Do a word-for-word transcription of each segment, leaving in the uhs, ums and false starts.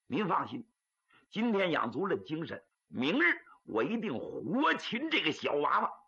您放心，今天养足了精神，明日我一定活擒这个小娃娃。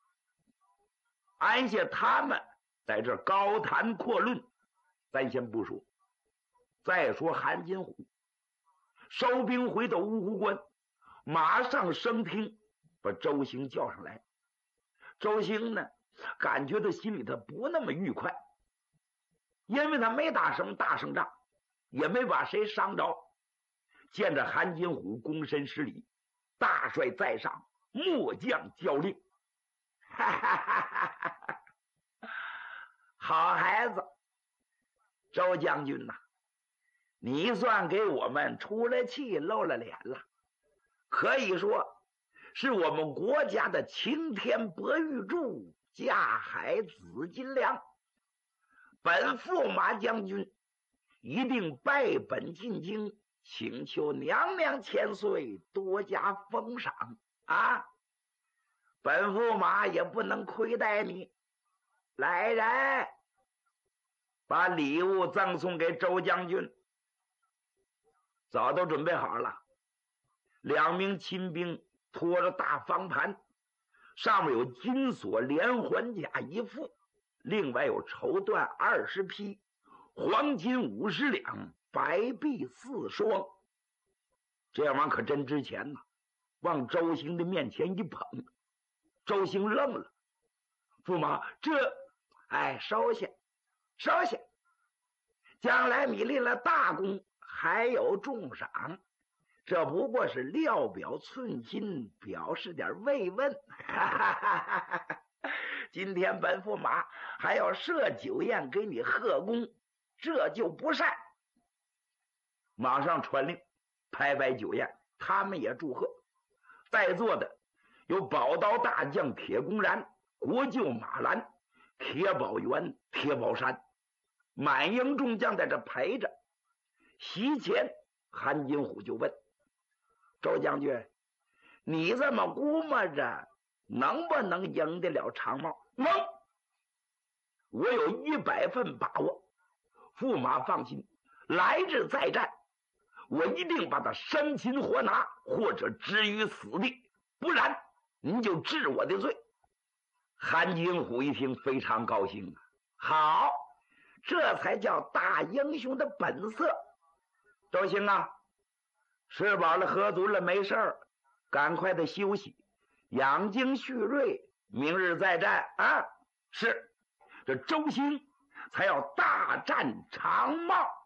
按下他们在这高谈阔论，咱先不说。再说韩金虎收兵回到芜湖关，马上升厅把周兴叫上来。周兴呢，感觉到心里头不那么愉快，因为他没打什么大胜仗，也没把谁伤着。见着韩金虎躬身施礼，大帅在上，末将交令。哈哈哈哈哈！好孩子，周将军呐、啊，你算给我们出了气露了脸了，可以说是我们国家的青天白玉柱，架海紫金梁。本驸马将军一定拜本进京，请求娘娘千岁多加封赏啊！本驸马也不能亏待你。来人，把礼物赠送给周将军。早都准备好了，两名亲兵拖着大方盘，上面有金锁连环甲一副，另外有绸缎二十匹，黄金五十两，白璧四双。这玩意儿可真值钱呐！往周兴的面前一捧，周兴愣了。驸马，这……哎，收下，收下。将来你立了大功，还有重赏。这不过是料表寸心，表示点慰问。哈哈哈哈哈！今天本驸马还要设酒宴给你贺功，这就不善。马上传令，拍摆酒宴，他们也祝贺。在座的有宝刀大将铁公然、国舅马兰、铁宝元、铁宝山，满营众将在这陪着。席前，韩金虎就问周将军：“你这么估摸着，能不能赢得了长毛？”“能，我有一百分把握。驸马放心，来日再战，我一定把他生擒活拿，或者置于死地，不然您就治我的罪。”韩金虎一听非常高兴啊，好，这才叫大英雄的本色。周兴啊，吃饱了喝足了没事儿，赶快的休息，养精蓄锐，明日再战啊！是，这周兴才要大战长茂。